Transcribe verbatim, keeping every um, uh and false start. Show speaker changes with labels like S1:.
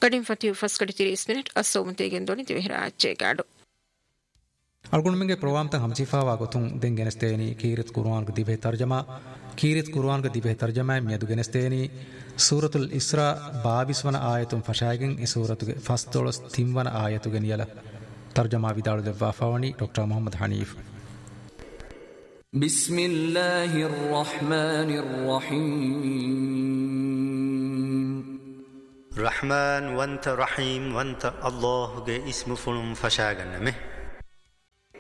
S1: ಕಡಿಂ ಫತಿಯು ಫಸ್ಕಡಿ ತಿರೀಸ್ ಮಿನಿಟ್ ಅಸ್ಸೋಮುತೇಗೆನ್ ದೊನಿ ದಿವೆಹಿರ ಅಚ್ಚೇಗಾಡು
S2: ಅಲ್ಗುಣ್ಮೆಂಗೆ ಪ್ರೋಗ್ರಾಮ್ ತಂ ಹಮ್ಸಿಫಾವಾ ಗೊತುಂ ದೆಂ ಗೆನಸ್ತೇನಿ ಕೀರಿತ್ ಕುರ್ಆನ್ ಗ ದಿವೆ ತರ್ಜಮಾ ಕೀರಿತ್ ಕುರ್ಆನ್ ಗ ದಿವೆ ತರ್ಜಮಾ ಮಿಯದು ಗೆನಸ್ತೇನಿ ಸೂರತುಲ್ ಇಸ್ರಾ ಬಾವಿಸ್ವನ ಆಯತುಂ ಫಶಾಗೆನ್ ಈ ಸೂರತುಗೆ ಫಸ್ತೊಳಸ್ ತಿಂವನ ಆಯತುಗೆ ನಿಯಲ ತರ್ಜಮಾ ವಿದಾಳು ದೆವ್ವಾ ಫಾವಣಿ ಡಾಕ್ಟರ್ ಮೊಹಮ್ಮದ್ ಹನೀಫ್
S3: بسم الله الرحمن الرحيم
S4: رحمن وانت رحيم وانت الله جي اسم فلم فشاغن مه